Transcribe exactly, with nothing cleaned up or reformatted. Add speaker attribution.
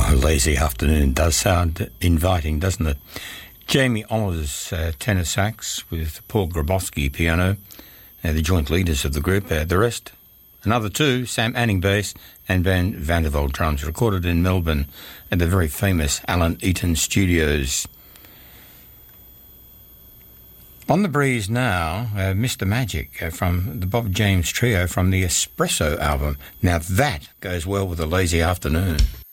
Speaker 1: Oh, Lazy Afternoon does sound inviting, doesn't it? Jamie Oliver's uh, tenor sax with Paul Grabowski piano, uh, the joint leaders of the group. Uh, the rest, another two, Sam Anning bass and Van Vandervelde drums, recorded in Melbourne at the very famous Alan Eaton Studios. On the breeze now, uh, Mister Magic uh, from the Bob James Trio from the Espresso album. Now that goes well with a lazy afternoon.